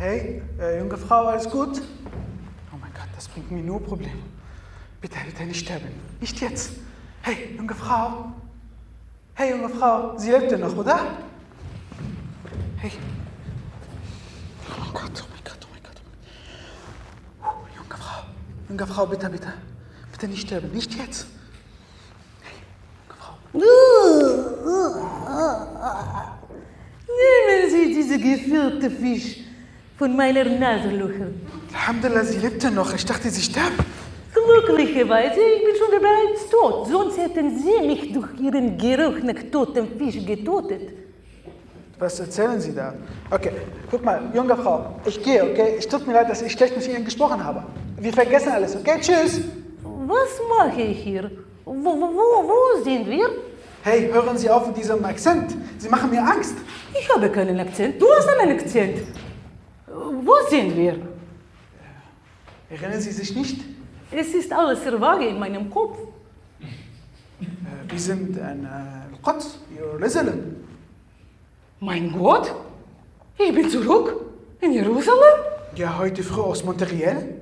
Hey, junge Frau, alles gut? Oh mein Gott, das bringt mir nur Probleme. Bitte, bitte nicht sterben. Nicht jetzt. Hey, junge Frau. Hey, junge Frau, Sie lebt ja noch, oder? Hey. Oh Gott, oh mein Gott, oh mein Gott. Junge Frau, bitte, bitte. Bitte nicht sterben, nicht jetzt. Hey, junge Frau. Nehmen Sie diese gefüllte Fisch von meiner Nasenlöcher. Alhamdulillah, sie lebt ja noch. Ich dachte, sie sterben. Glücklicherweise, ich bin schon bereits tot. Sonst hätten Sie mich durch Ihren Geruch nach totem Fisch getötet. Was erzählen Sie da? Okay, guck mal, junge Frau, ich gehe, okay? Es tut mir leid, dass ich schlecht mit Ihnen gesprochen habe. Wir vergessen alles, okay? Tschüss! Was mache ich hier? Wo sind wir? Hey, hören Sie auf mit diesem Akzent. Sie machen mir Angst. Ich habe keinen Akzent. Du hast einen Akzent. Wo sind wir? Erinnern Sie sich nicht? Es ist alles sehr vage in meinem Kopf. Wir sind in Quds, Jerusalem. Mein Gott, ich bin zurück in Jerusalem. Ja, heute früh aus Monterriel.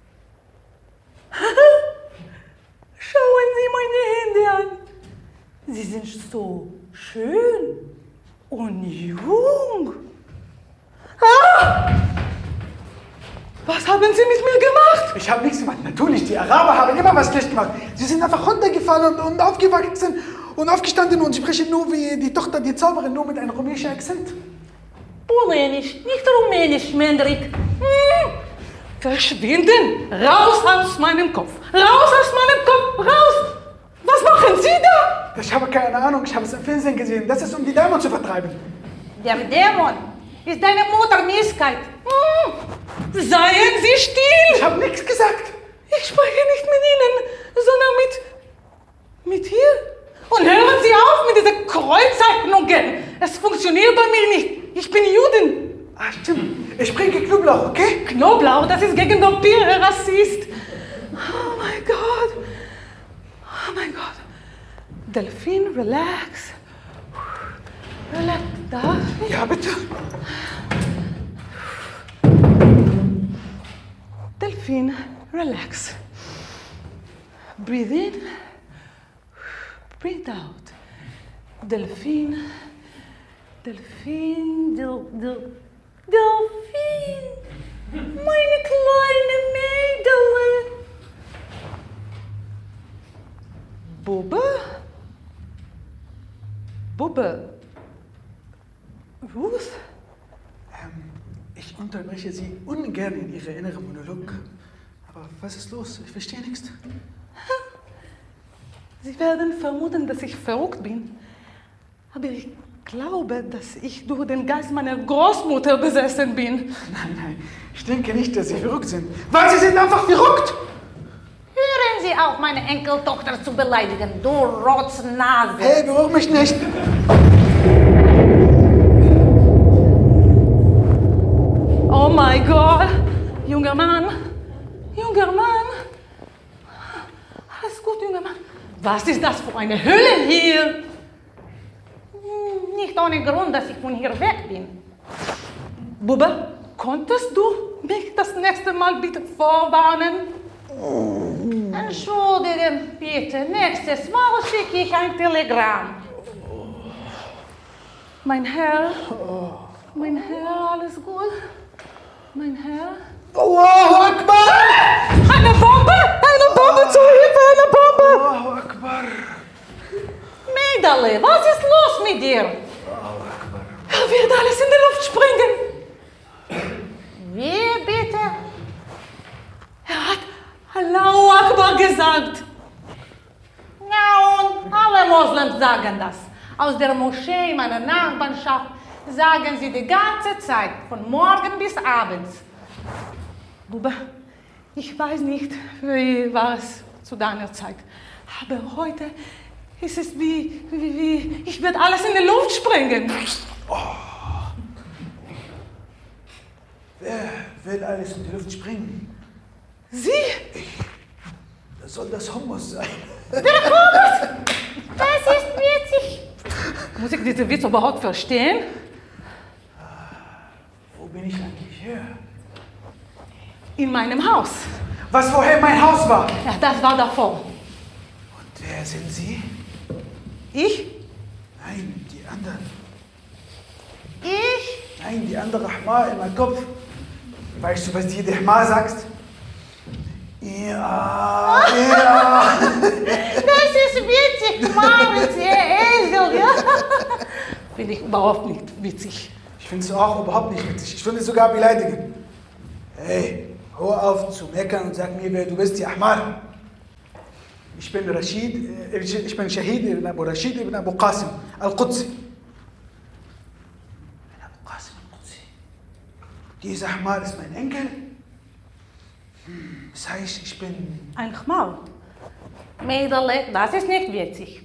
Schauen Sie meine Hände an. Sie sind so schön und jung. Ah! Was haben Sie mit mir gemacht? Ich habe nichts gemacht. Natürlich, die Araber haben immer was schlecht gemacht. Sie sind einfach runtergefallen und aufgewachsen und aufgestanden und sprechen nur wie die Tochter, die Zauberin, nur mit einem rumänischen Akzent. Polnisch, nicht Rumänisch, Mendrik. Verschwinden! Raus aus meinem Kopf! Raus aus meinem Kopf! Raus! Was machen Sie da? Ich habe keine Ahnung, ich habe es im Fernsehen gesehen. Das ist, um die Dämon zu vertreiben. Der Dämon ist deine Mutter Misskeit. Seien Sie still! Ich habe nichts gesagt. Ich spreche nicht mit Ihnen, sondern mit hier. Und hören Sie auf mit diesen Kreuzzeichnungen. Es funktioniert bei mir nicht. Ich bin Juden. Ah, stimmt. Ich bringe Knoblauch, okay? Knoblauch, das ist gegen Vampire, Rassist. Oh mein Gott. Oh mein Gott. Delfin, relax. Relax. Da. Ja, bitte. Delfin, relax. Breathe in. Breathe out. Delfin. Delfin. Delfin. Meine kleine Mädel. Bubbe? Bubbe. Ruth? Ich unterbreche Sie ungern in Ihre innere Monolog. Aber was ist los? Ich verstehe nichts. Sie werden vermuten, dass ich verrückt bin. Aber ich glaube, dass ich durch den Geist meiner Großmutter besessen bin. Nein, ich denke nicht, dass Sie verrückt sind. Weil Sie sind einfach verrückt! Hören Sie auf, meine Enkeltochter zu beleidigen, du Rotznase! Hey, berühr mich nicht! Oh mein Gott! Junger Mann! Junger Mann! Alles gut, junger Mann. Was ist das für eine Hölle hier? Nicht ohne Grund, dass ich von hier weg bin. Bubbe, konntest du mich das nächste Mal bitte vorwarnen? Entschuldige bitte, nächstes Mal schicke ich ein Telegramm. Mein Herr, alles gut? Mein Herr? Allahu Akbar! Eine Bombe! Eine Bombe! Zu Hilfe! Eine Bombe! Allahu Akbar! Mädele, was ist los mit dir? Allahu Akbar! Er wird alles in die Luft springen. Wie bitte? Er hat Allahu Akbar gesagt. Ja, und alle Moslems sagen das. Aus der Moschee in meiner Nachbarschaft sagen sie die ganze Zeit, von morgen bis abends. Bube, ich weiß nicht, wie war es zu deiner Zeit, aber heute ist es wie ich werde alles in die Luft sprengen. Oh. Wer will alles in die Luft springen? Sie? Das soll das Hummus sein. Der Hummus! Das ist witzig. Muss ich diesen Witz überhaupt verstehen? Wo bin ich eigentlich hier? In meinem Haus. Was vorher mein Haus war? Ja, das war davor. Und wer sind Sie? Ich? Nein, die anderen. Ich? Nein, die andere Ahmar in meinem Kopf. Weißt du, was die Ahmar sagt? Ja, ja. Das ist witzig, Marit, ihr Esel, ja? Finde ich überhaupt nicht witzig. Ich finde es auch überhaupt nicht witzig. Ich finde es sogar beleidigend. Hey, hör auf zu meckern und sag mir, wer du bist, die Ahmar. Ich bin Shahid ibn Abu Rashid ibn Abu Qasim al-Qudsi. Abu Qasim al-Qudsi. Dieser Ahmar ist mein Enkel. Das heißt, ich bin... Ein Khmal. Mädel, das ist nicht witzig.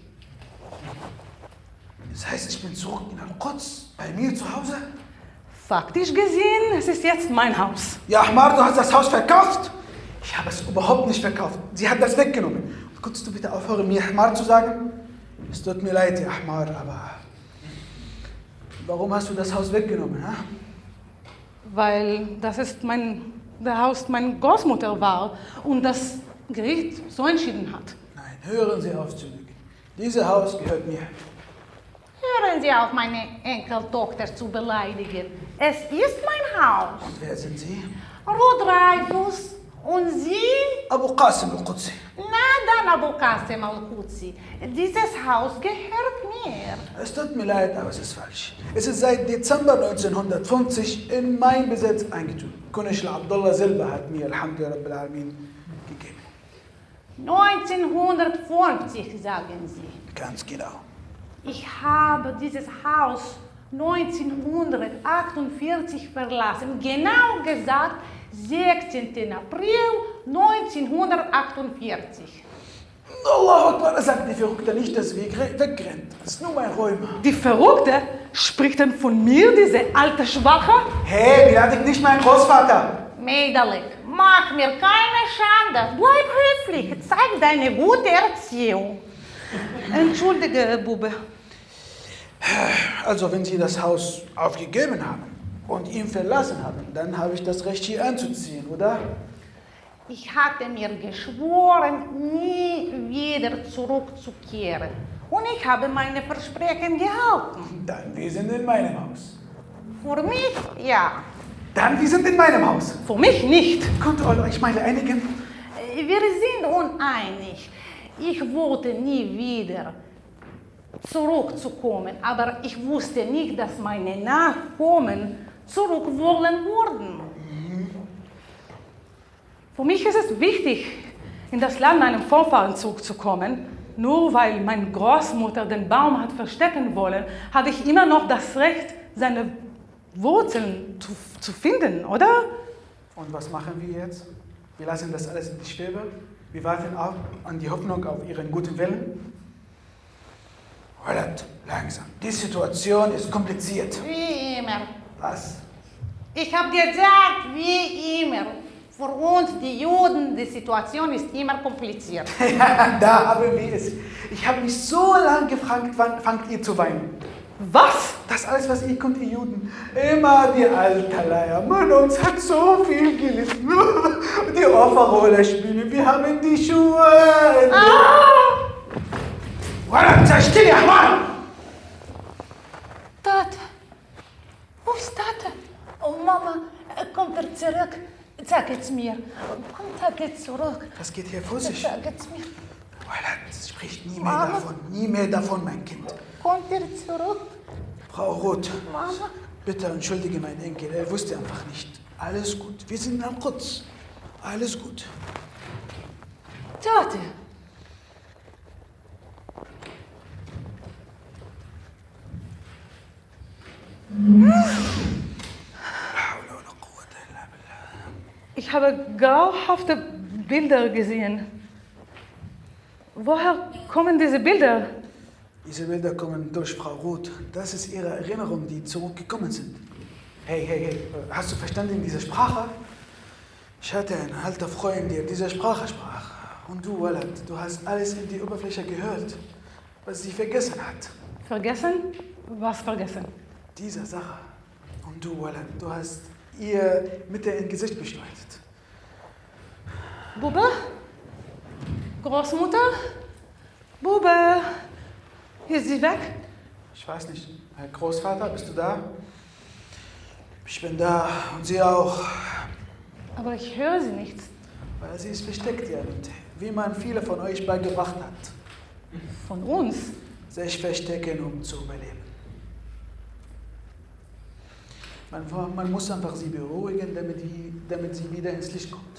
Das heißt, ich bin zurück in Al-Quds, bei mir zu Hause? Faktisch gesehen, es ist jetzt mein Haus. Ja, Ahmar, du hast das Haus verkauft? Ich habe es überhaupt nicht verkauft. Sie hat das weggenommen. Könntest du bitte aufhören, mir Ahmar zu sagen? Es tut mir leid, ja, Ahmar, aber... Warum hast du das Haus weggenommen, ha? Weil das ist der Haus meiner Großmutter war und das Gericht so entschieden hat. Nein, hören Sie auf zu lügen. Dieses Haus gehört mir. Hören Sie auf, meine Enkeltochter zu beleidigen. Es ist mein Haus. Und wer sind Sie? Ruth Reifus. Und Sie? Abu Qasim al-Qudsi. Na dann, Abu Qasim al-Qudsi. Dieses Haus gehört mir. Es tut mir leid, aber es ist falsch. Es ist seit Dezember 1950 in mein Besitz eingetun. Kunishla Abdullah selber hat mir, Alhamdulillah Rabbil Alamin, gegeben. 1950, sagen Sie. Ganz genau. Ich habe dieses Haus 1948 verlassen. Genau gesagt, 16. April 1948. Allah Akbar, sagt die Verrückte nicht, dass wir wegrennt. Das ist nur mein Räumer. Die Verrückte spricht dann von mir, diese alte Schwache? Hey, beleidigt nicht meinen Großvater. Mädel, mach mir keine Schande. Bleib höflich, zeig deine gute Erziehung. Entschuldige, Bube. Also, wenn Sie das Haus aufgegeben haben und ihn verlassen haben, dann habe ich das Recht, hier einzuziehen, oder? Ich hatte mir geschworen, nie wieder zurückzukehren. Und ich habe meine Versprechen gehalten. Dann, wir sind in meinem Haus. Für mich, ja. Dann, wir sind in meinem Haus. Für mich nicht. Könnt ihr euch mal einigen? Wir sind uneinig. Ich wollte nie wieder zurückzukommen, aber ich wusste nicht, dass meine Nachkommen zurück wollen würden. Für mich ist es wichtig, in das Land meinem Vorfahren zurückzukommen. Nur weil meine Großmutter den Baum hat verstecken wollen, habe ich immer noch das Recht, seine Wurzeln zu finden, oder? Und was machen wir jetzt? Wir lassen das alles in die Schwebe. Wir warten an die Hoffnung auf Ihren guten Willen. Walad, langsam. Die Situation ist kompliziert. Wie immer. Was? Ich habe gesagt, wie immer. Für uns, die Juden, die Situation ist immer kompliziert. Ja, da haben wir es. Ich habe mich so lange gefragt, wann fangt ihr zu weinen? Was? Das alles, was ihr könnt, ihr Juden. Immer die Altalaya. Man, uns hat so viel gelitten. Die Opferrolle spielen, wir haben die Schuhe. Walad, sei still, ja, Mann! Tata. Wo ist Tata? Oh, Mama, kommt er zurück? Sag es mir. Kommt er zurück? Was geht hier vor sich? Sag es mir. Walad, sprich nie mehr davon. Nie mehr davon, mein Kind. Kommt er zurück? Frau Roth, Mama. bitte entschuldige meinen Enkel. Er wusste einfach nicht. Alles gut. Wir sind am Quds. Alles gut. Tata. Ich habe grauhafte Bilder gesehen. Woher kommen diese Bilder? Diese Bilder kommen durch Frau Roth. Das ist ihre Erinnerungen, die zurückgekommen sind. Hey, hast du verstanden diese Sprache? Ich hatte einen alten Freund, der diese Sprache sprach. Und du, Walad, du hast alles in die Oberfläche gehört, was sie vergessen hat. Vergessen? Was vergessen? Diese Sache. Und du, Walad, du hast ihr Mitte ins Gesicht beschneidet. Bube? Großmutter? Bube? Ist sie weg? Ich weiß nicht. Herr Großvater, bist du da? Ich bin da und Sie auch. Aber ich höre sie nicht. Weil sie ist versteckt, ja, Mitte. Wie man viele von euch beigebracht hat. Von uns? Sich verstecken, um zu überleben. Man muss einfach sie beruhigen, damit sie wieder ins Licht kommt.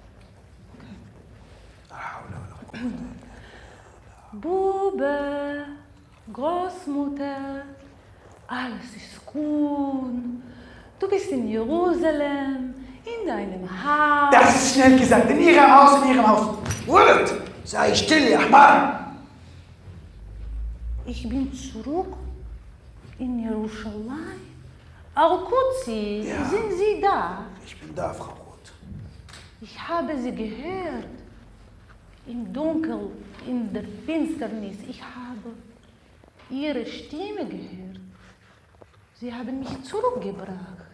Bube, Großmutter, alles ist gut. Du bist in Jerusalem, in deinem Haus. Das ist schnell gesagt. In Ihrem Haus, in Ihrem Haus. Wurdet! Sei still, ja, Mann! Ich bin zurück in Jerusalem. Al-Qudsi, Ja. sind Sie da? Ich bin da, Frau Roth. Ich habe Sie gehört. Im Dunkel, in der Finsternis. Ich habe Ihre Stimme gehört. Sie haben mich zurückgebracht.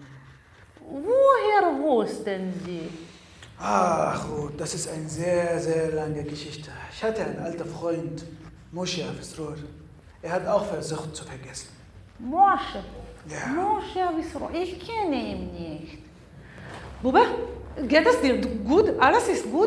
Woher wussten Sie? Ach, Ruth, das ist eine sehr, sehr lange Geschichte. Ich hatte einen alten Freund, Moshe Avesror. Er hat auch versucht zu vergessen. Moshe. Ja. Moshe Avesror. Ich kenne ihn nicht. Bube, geht es dir gut? Alles ist gut?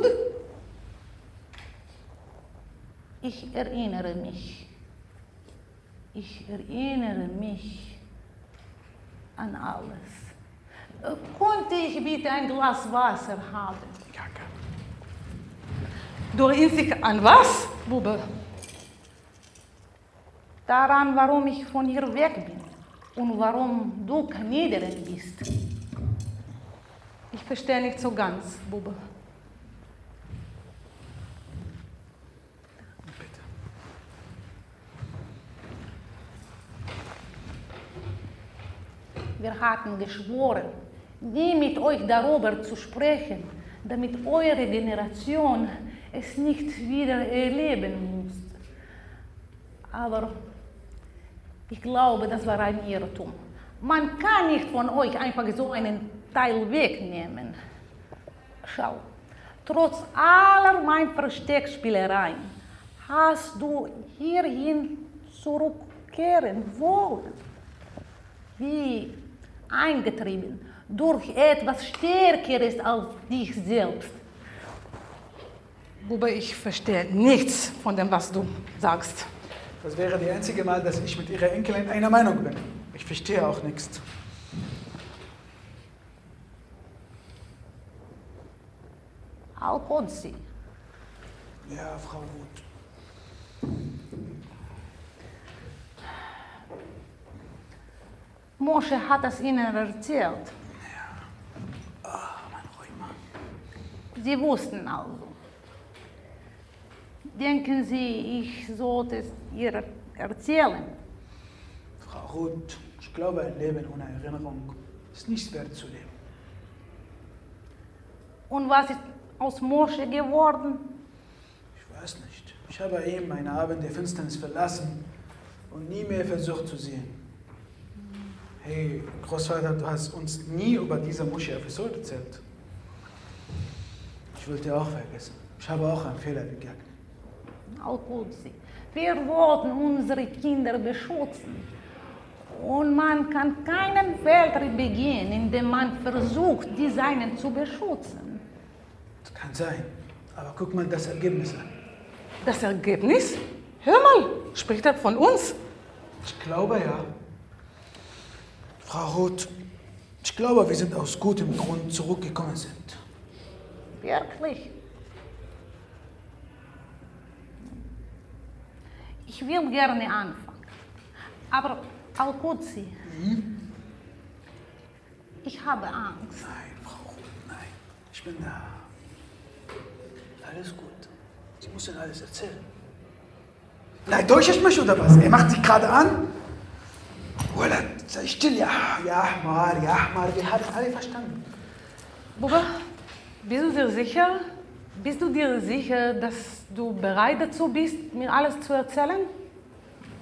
Ich erinnere mich. Ich erinnere mich an alles. Konnte ich bitte ein Glas Wasser haben? Ja, gern. Du erinnerst dich an was, Bube? Daran, warum ich von hier weg bin und warum du Kandidatin bist. Ich verstehe nicht so ganz, Bube. Bitte. Wir hatten geschworen, nie mit euch darüber zu sprechen, damit eure Generation es nicht wieder erleben muss. Aber ich glaube, das war ein Irrtum. Man kann nicht von euch einfach so einen Teil wegnehmen. Schau, trotz aller meiner Versteckspielereien hast du hierhin zurückkehren wollen. Wie eingetrieben durch etwas Stärkeres als dich selbst. Bube, ich verstehe nichts von dem, was du sagst. Das wäre die einzige Mal, dass ich mit Ihrer Enkelin einer Meinung bin. Ich verstehe auch nichts. Al-Qudsi. Ja, Frau Roth. Moshe hat es ihnen erzählt. Mein Rheuma. Sie wussten also. Denken Sie, ich sollte es ihr erzählen? Frau Roth, ich glaube, ein Leben ohne Erinnerung ist nicht wert zu leben. Und was ist aus Moshe geworden? Ich weiß nicht. Ich habe ihm einen Abend der Finsternis verlassen und nie mehr versucht zu sehen. Hey, Großvater, du hast uns nie über diese Moshe Avesror erzählt. Ich wollte auch vergessen. Ich habe auch einen Fehler begangen. Al-Qudsi, wir wollten unsere Kinder beschützen. Und man kann keinen Fehler begehen, indem man versucht, die Seinen zu beschützen. Das kann sein. Aber guck mal das Ergebnis an. Das Ergebnis? Hör mal, spricht er von uns? Ich glaube ja. Frau Roth, ich glaube, wir sind aus gutem Grund zurückgekommen sind. Wirklich? Ich will gerne anfangen. Aber Al-Qudsi, ich habe Angst. Nein, Frau Roth, nein. Ich bin da. Alles gut. Sie muss Ihnen alles erzählen. Nein, täusche ich mich oder was? Er macht sich gerade an. Oder sei still, ja, Mar, wir haben alle verstanden. Bube, bist du dir sicher? Bist du dir sicher, dass du bereit dazu bist, mir alles zu erzählen?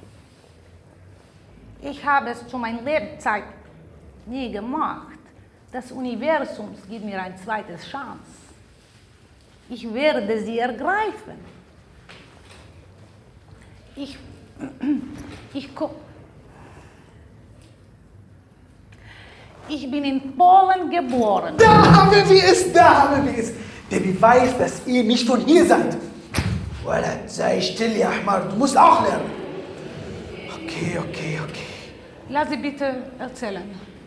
Ich habe es zu meiner Lebzeit nie gemacht. Das Universum gibt mir eine zweite Chance. Ich werde sie ergreifen. Ich bin in Polen geboren. Da haben wir es, da haben wir es. Der Beweis, dass ihr nicht von hier seid. Walad, sei still, ja Ahmar, du musst auch lernen. Okay. Lass sie bitte erzählen.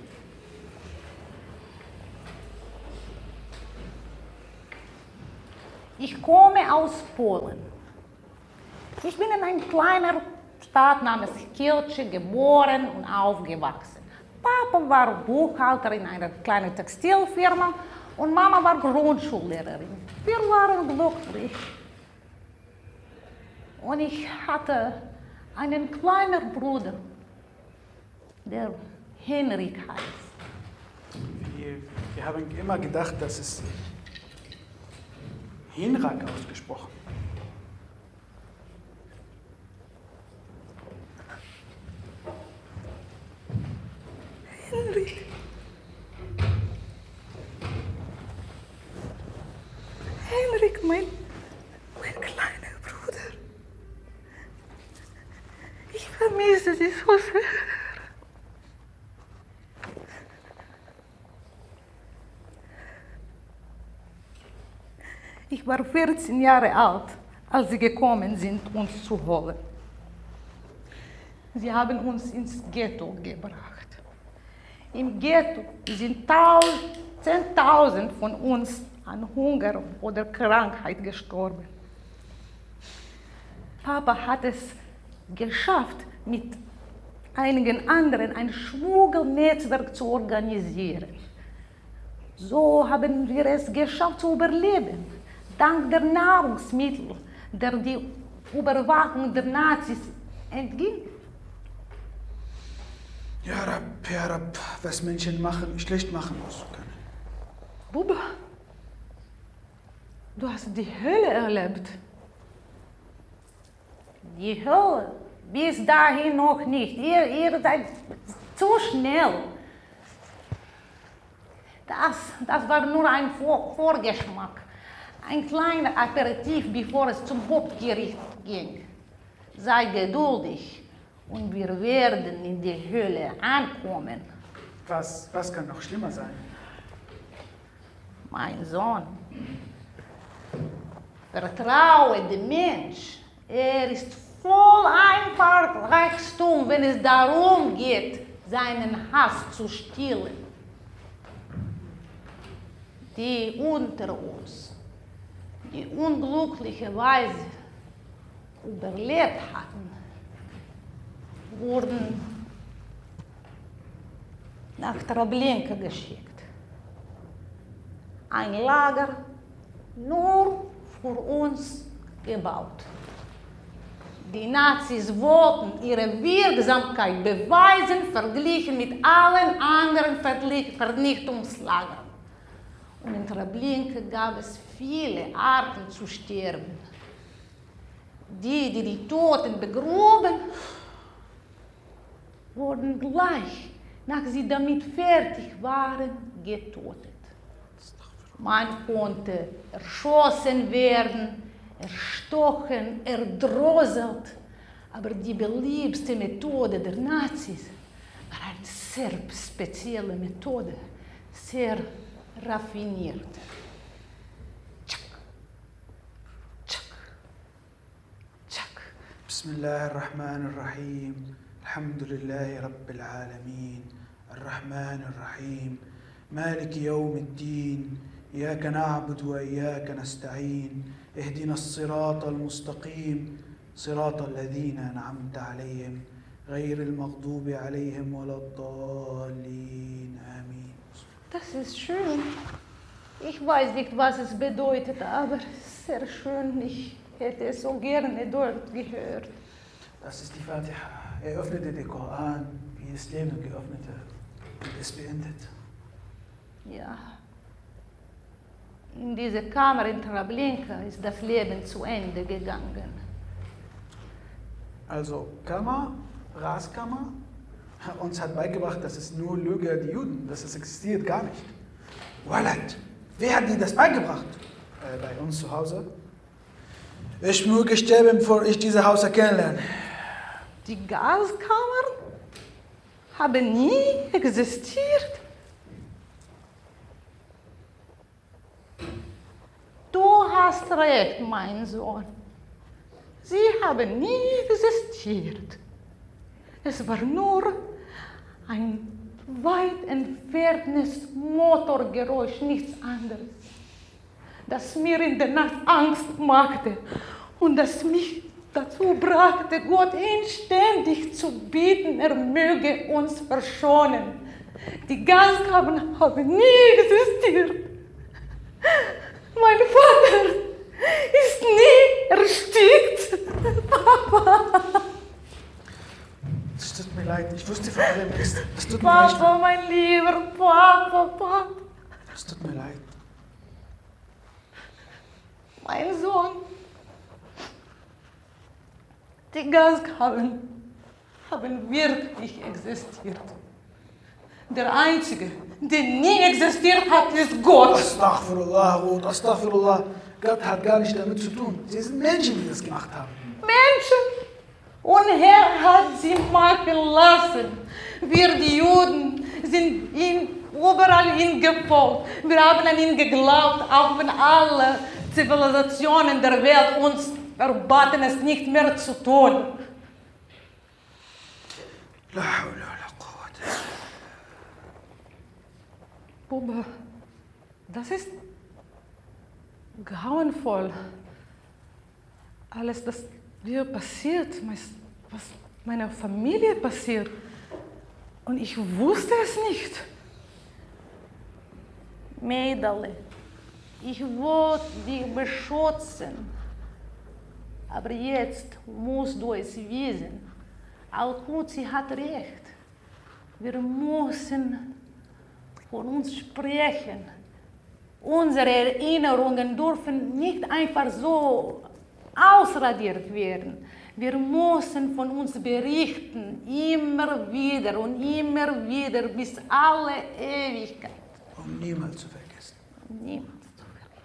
Ich komme aus Polen. Ich bin in einer kleinen Stadt namens Kielce geboren und aufgewachsen. Papa war Buchhalter in einer kleinen Textilfirma und Mama war Grundschullehrerin. Wir waren glücklich. Und ich hatte einen kleinen Bruder, der Henrik heißt. Wir haben immer gedacht, dass es Hinrak ausgesprochen. Henrik. Henrik, mein kleiner Bruder. Ich vermisse sie so sehr. Ich war 14 Jahre alt, als sie gekommen sind, uns zu holen. Sie haben uns ins Ghetto gebracht. Im Ghetto sind 10.000 von uns an Hunger oder Krankheit gestorben. Papa hat es geschafft, mit einigen anderen ein Schmuggelnetzwerk zu organisieren. So haben wir es geschafft zu überleben, dank der Nahrungsmittel, der die Überwachung der Nazis entging. Ja, Rab, was Menschen schlecht machen muss können. Buba, du hast die Hölle erlebt. Die Hölle? Bis dahin noch nicht. Ihr seid zu schnell. Das war nur ein Vorgeschmack. Ein kleiner Aperitif, bevor es zum Hauptgericht ging. Sei geduldig und wir werden in die Hölle ankommen. Was kann noch schlimmer sein? Mein Sohn, vertraue dem Mensch. Er ist voll einfach Reichtum, wenn es darum geht, seinen Hass zu stillen. Die unter uns, die unglücklicherweise überlebt hatten, wurden nach Treblinka geschickt. Ein Lager nur für uns gebaut. Die Nazis wollten ihre Wirksamkeit beweisen, verglichen mit allen anderen Vernichtungslagern. Und in Treblinka gab es viele Arten zu sterben. Die Toten begruben, wurden gleich, nachdem sie damit fertig waren, getötet. Man konnte erschossen werden, erstochen, erdrosselt, aber die beliebteste Methode der Nazis war eine sehr spezielle Methode, sehr raffiniert. Tschak. Bismillahirrahmanirrahim. Alhamdulillahi Rabbil Alamin. Ar-Rahmanir-Rahim. Maliki Yawmiddin. إياك نعبد وإياك نستعين اهدنا الصراط المستقيم صراط الذين أنعمت عليهم غير المغضوب عليهم ولا الضالين آمين. Das ist schön. Ich weiß nicht, was es bedeutet, aber sehr schön. Ich hätte es so gerne dort gehört. Das ist die Fatiha. Er öffnete den Koran, wie es Leben geöffnete und es beendet. Ja. In dieser Kammer in Treblinka ist das Leben zu Ende gegangen. Also Kammer, Raskammer, uns hat beigebracht, dass es nur Lüge die Juden, dass es existiert gar nicht. Walad, wer hat dir das beigebracht? Bei uns zu Hause. Ich muss sterben, bevor ich dieses Haus kennenlerne. Die Gaskammern haben nie existiert. Du hast recht, mein Sohn. Sie haben nie existiert. Es war nur ein weit entferntes Motorgeräusch, nichts anderes, das mir in der Nacht Angst machte und das mich dazu brachte, Gott inständig zu bitten, er möge uns verschonen. Die Gaskammern haben nie existiert. Mein Vater ist nie erstickt. Papa. Es tut mir leid, ich wusste von allem nichts. Es tut mir leid. Papa, mein lieber Papa. Es tut mir leid. Mein Sohn. Die Gaskammern haben wirklich existiert. Der Einzige, der nie existiert hat, ist Gott. Astaghfirullah, Ruth, Astaghfirullah. Gott hat gar nicht damit zu tun. Sie sind Menschen, die das gemacht haben. Menschen. Und Herr hat sie machen lassen. Wir, die Juden, sind überall ihm gefolgt. Wir haben an ihn geglaubt, auch wenn alle Zivilisationen der Welt uns verbaten, es nicht mehr zu tun. La hawla wa la quwwata. Bube, das ist grauenvoll. Alles, das dir passiert, was meiner Familie passiert. Und ich wusste es nicht. Mädel, ich wollte dich beschützen. Aber jetzt musst du es wissen. Al-Qudsi hat recht. Wir müssen von uns sprechen. Unsere Erinnerungen dürfen nicht einfach so ausradiert werden. Wir müssen von uns berichten, immer wieder und immer wieder, bis alle Ewigkeit. Um niemals zu vergessen. Niemals zu vergessen.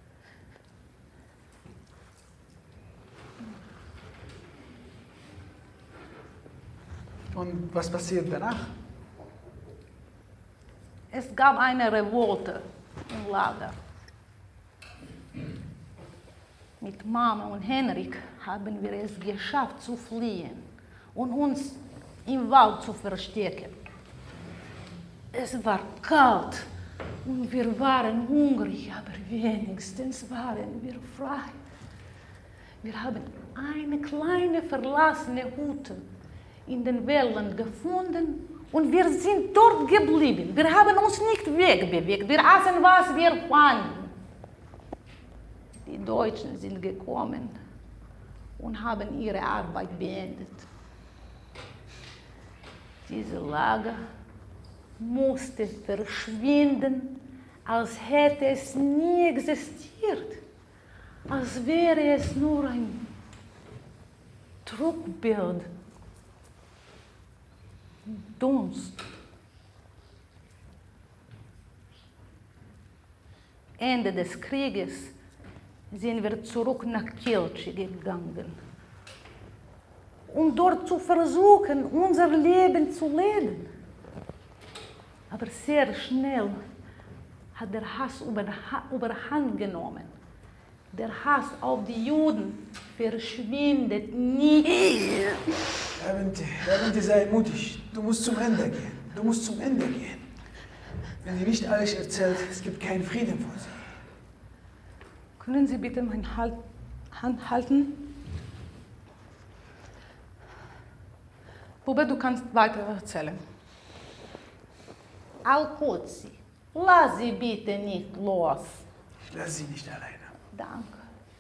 Und was passiert danach? Es gab eine Revolte im Lager. Mit Mama und Henrik haben wir es geschafft zu fliehen und uns im Wald zu verstecken. Es war kalt und wir waren hungrig, aber wenigstens waren wir frei. Wir haben eine kleine verlassene Hütte in den Wäldern gefunden und wir sind dort geblieben. Wir haben uns nicht wegbewegt, wir aßen, was wir fanden. Die Deutschen sind gekommen und haben ihre Arbeit beendet. Dieses Lager musste verschwinden, als hätte es nie existiert, als wäre es nur ein Trugbild, Dunst. Ende des Krieges sind wir zurück nach Kielce gegangen, um dort zu versuchen, unser Leben zu leben. Aber sehr schnell hat der Hass überhand genommen. Der Hass auf die Juden verschwindet nie. Laventi, sei mutig. Du musst zum Ende gehen. Du musst zum Ende gehen. Wenn sie nicht alles erzählt, es gibt keinen Frieden vor sie. Können Sie bitte meine Hand halten? Bube, du kannst weiter erzählen. Al-Qudsi, lass sie bitte nicht los. Ich lasse sie nicht alleine. Danke.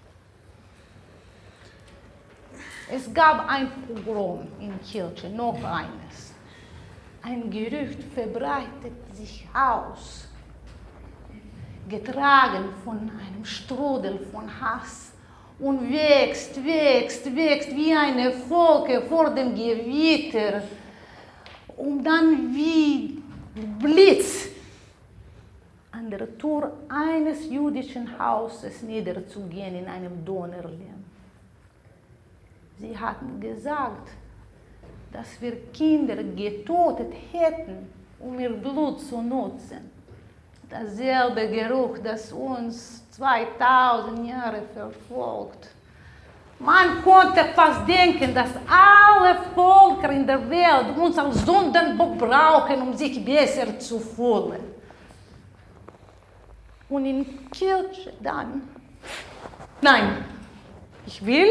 Es gab ein Pogrom in Kielce, noch eines. Ein Gerücht verbreitet sich aus, getragen von einem Strudel von Hass und wächst wie eine Wolke vor dem Gewitter, um dann wie Blitz der Tür eines jüdischen Hauses niederzugehen in einem Donnerlärm. Sie hatten gesagt, dass wir Kinder getötet hätten, um ihr Blut zu nutzen. Dasselbe Geruch, das uns 2000 Jahre verfolgt. Man konnte fast denken, dass alle Völker in der Welt uns als Sündenbock brauchen, um sich besser zu fühlen. Und in Kirche dann. Nein, ich will